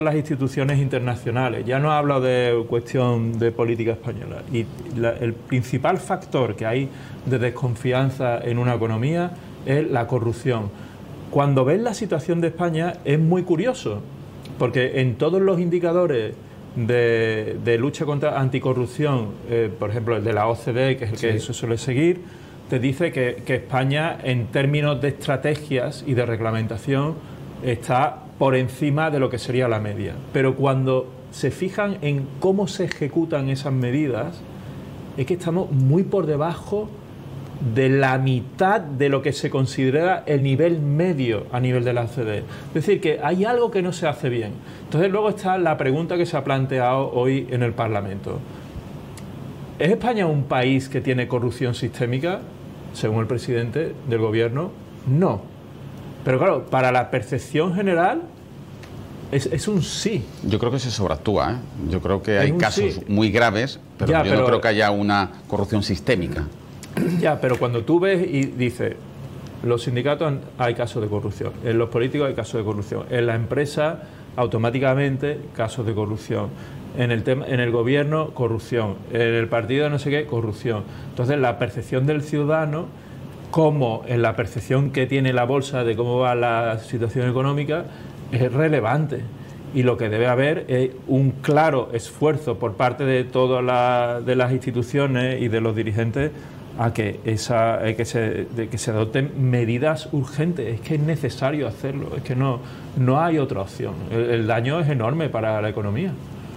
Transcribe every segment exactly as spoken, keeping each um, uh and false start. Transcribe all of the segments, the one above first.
las instituciones internacionales, ya no hablo de cuestión de política española, y la, el principal factor que hay de desconfianza en una economía es la corrupción. Cuando ves la situación de España es muy curioso, porque en todos los indicadores de, de lucha contra anticorrupción, eh, por ejemplo el de la O C D E, que es el que sí. se suele seguir, te dice que, que España en términos de estrategias y de reglamentación está por encima de lo que sería la media. Pero cuando se fijan en cómo se ejecutan esas medidas, es que estamos muy por debajo de la mitad de lo que se considera el nivel medio a nivel de la O C D E. Es decir, que hay algo que no se hace bien. Entonces luego está la pregunta que se ha planteado hoy en el Parlamento. ¿Es España un país que tiene corrupción sistémica, según el presidente del gobierno? No. Pero claro, para la percepción general es, es un sí. Yo creo que se sobreactúa, ¿eh? Yo creo que hay casos sí. muy graves, pero ya, yo pero, no creo que haya una corrupción sistémica. Ya, pero cuando tú ves y dices, los sindicatos hay casos de corrupción, en los políticos hay casos de corrupción, en la empresa automáticamente casos de corrupción, en el tema, en el gobierno corrupción, en el partido no sé qué corrupción. Entonces la percepción del ciudadano, como en la percepción que tiene la bolsa de cómo va la situación económica, es relevante. Y lo que debe haber es un claro esfuerzo por parte de todas la, de las instituciones y de los dirigentes a que, esa, eh, que, se, de, que se adopten medidas urgentes. Es que es necesario hacerlo, es que no, no hay otra opción. El, el daño es enorme para la economía.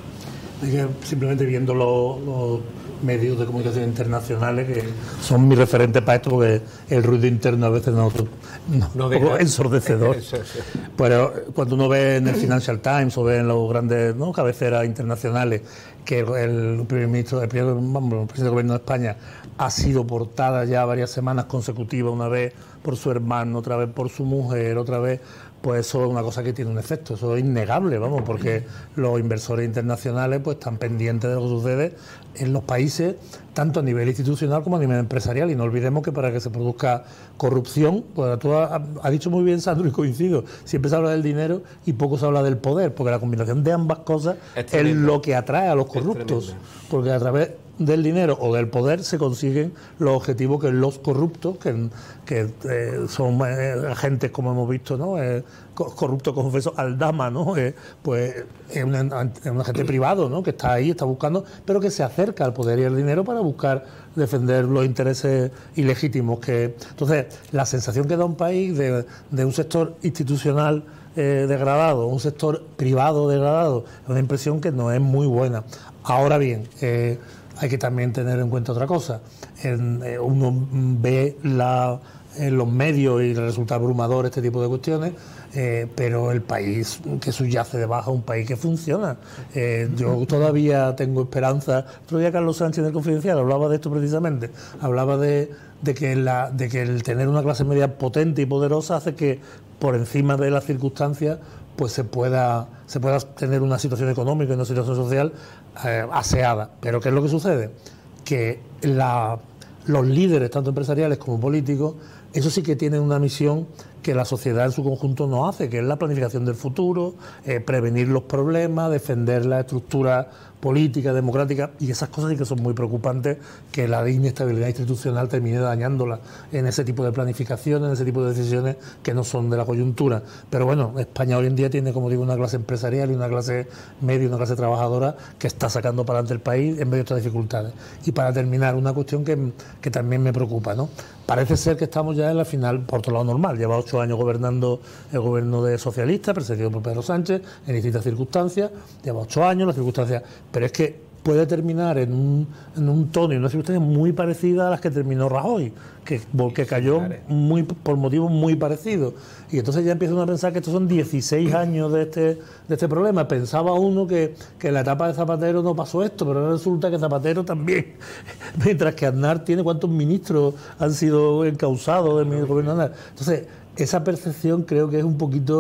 Simplemente viendo los... Lo... medios de comunicación internacionales que son mis referentes para esto, porque el ruido interno a veces no, no, no deja, ensordecedor. Eso, sí. Pero cuando uno ve en el Financial Times o ve en los grandes ¿no? cabeceras internacionales que el primer ministro, el, primer, vamos, el presidente del gobierno de España ha sido portada ya varias semanas consecutivas, una vez por su hermano, otra vez por su mujer, otra vez, pues eso es una cosa que tiene un efecto, eso es innegable, vamos, porque los inversores internacionales pues están pendientes de lo que sucede en los países, tanto a nivel institucional como a nivel empresarial, y no olvidemos que para que se produzca corrupción, pues tú has ha dicho muy bien, Sandro, y coincido, siempre se habla del dinero y poco se habla del poder, porque la combinación de ambas cosas es, es lo que atrae a los corruptos, porque a través del dinero o del poder se consiguen los objetivos que los corruptos, que, que eh, son eh, agentes, como hemos visto, ¿no? Eh, corrupto, confeso, Aldama, ¿no? Eh, pues es un, un agente privado, ¿no? Que está ahí, está buscando, pero que se acerca al poder y al dinero para buscar defender los intereses ilegítimos. Que entonces, la sensación que da un país de, de un sector institucional eh, degradado, un sector privado degradado, es una impresión que no es muy buena. Ahora bien, eh, hay que también tener en cuenta otra cosa. En, eh, uno ve la, en los medios y resulta abrumador este tipo de cuestiones, eh, pero el país que subyace debajo es un país que funciona. Eh, yo todavía tengo esperanza. El otro día Carlos Sánchez en el Confidencial hablaba de esto precisamente. Hablaba de, de, que la, de que el tener una clase media potente y poderosa hace que, por encima de las circunstancias, pues se pueda se pueda tener una situación económica y una situación social eh, aseada. Pero ¿qué es lo que sucede? Que la, los líderes, tanto empresariales como políticos, eso sí que tienen una misión que la sociedad en su conjunto no hace, que es la planificación del futuro, eh, prevenir los problemas, defender la estructura política, democrática, y esas cosas sí que son muy preocupantes, que la inestabilidad institucional termine dañándola en ese tipo de planificaciones, en ese tipo de decisiones que no son de la coyuntura. Pero bueno, España hoy en día tiene, como digo, una clase empresarial y una clase media y una clase trabajadora que está sacando para adelante el país en medio de estas dificultades. Y para terminar, una cuestión que, que también me preocupa, ¿no? Parece ser que estamos ya en la final, por otro lado normal, lleva ocho años gobernando el gobierno de socialista, presidido por Pedro Sánchez, en distintas circunstancias, lleva ocho años, las circunstancias, pero es que puede terminar en un, en un tono y una circunstancia muy parecida a las que terminó Rajoy, que, que cayó muy, por motivos muy parecidos. Y entonces ya empiezan a pensar que estos son dieciséis años de este, de este problema. Pensaba uno que, que en la etapa de Zapatero no pasó esto, pero ahora resulta que Zapatero también. Mientras que Aznar tiene cuántos ministros han sido encausados del gobierno de Aznar. Entonces, esa percepción creo que es un poquito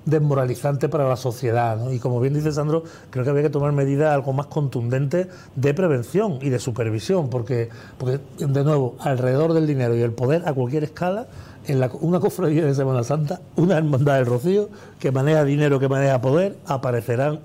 desmoralizante para la sociedad, ¿no? Y como bien dice Sandro, creo que había que tomar medidas algo más contundentes de prevención y de supervisión, porque, porque de nuevo, alrededor del dinero y el poder a cualquier escala, en la, una cofradía de Semana Santa, una hermandad del Rocío que maneja dinero, que maneja poder, aparecerán